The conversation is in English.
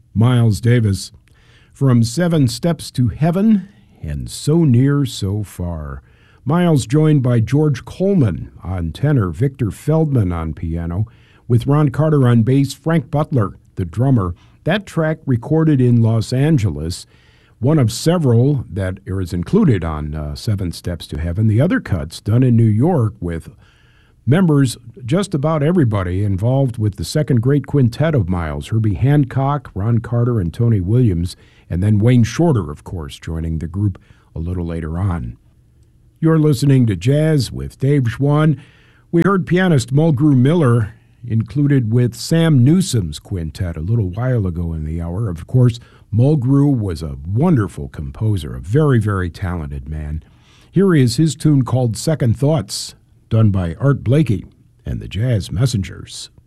Miles Davis, from Seven Steps to Heaven and So Near, So Far. Miles joined by George Coleman on tenor, Victor Feldman on piano, with Ron Carter on bass, Frank Butler, the drummer. That track recorded in Los Angeles, one of several that is included on Seven Steps to Heaven. The other cuts done in New York with members, just about everybody involved with the second great quintet of Miles, Herbie Hancock, Ron Carter, and Tony Williams, and then Wayne Shorter, of course, joining the group a little later on. You're listening to Jazz with Dave Schwann. We heard pianist Mulgrew Miller included with Sam Newsom's quintet a little while ago in the hour. Of course, Mulgrew was a wonderful composer, a very, very talented man. Here is his tune called Second Thoughts, done by Art Blakey and the Jazz Messengers.